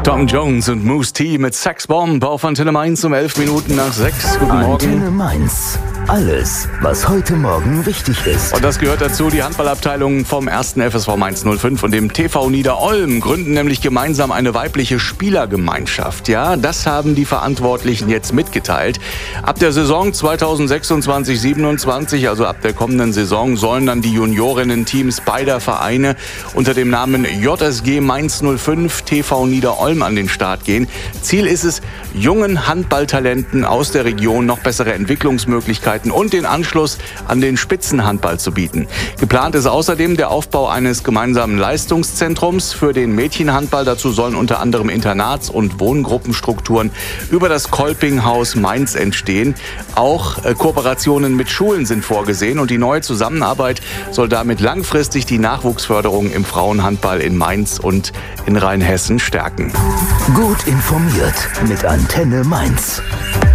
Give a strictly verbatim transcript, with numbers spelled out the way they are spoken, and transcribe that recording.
Tom Jones und Moose T mit Sex Bomb auf Antenne Mainz um elf Minuten nach sechs. Guten Morgen. Antenne Mainz. Alles, was heute Morgen wichtig ist. Und das gehört dazu, die Handballabteilungen vom ersten F S V Mainz null fünf und dem T V Nieder-Olm gründen nämlich gemeinsam eine weibliche Spielergemeinschaft. Ja, das haben die Verantwortlichen jetzt mitgeteilt. Ab der Saison zweitausendsechsundzwanzig siebenundzwanzig, also ab der kommenden Saison, sollen dann die Juniorinnen-Teams beider Vereine unter dem Namen J S G Mainz null fünf T V Nieder-Olm an den Start gehen. Ziel ist es, jungen Handballtalenten aus der Region noch bessere Entwicklungsmöglichkeiten und den Anschluss an den Spitzenhandball zu bieten. Geplant ist außerdem der Aufbau eines gemeinsamen Leistungszentrums für den Mädchenhandball. Dazu sollen unter anderem Internats- und Wohngruppenstrukturen über das Kolpinghaus Mainz entstehen. Auch äh, Kooperationen mit Schulen sind vorgesehen und die neue Zusammenarbeit soll damit langfristig die Nachwuchsförderung im Frauenhandball in Mainz und in Rheinhessen stärken. Gut informiert mit Antenne Mainz.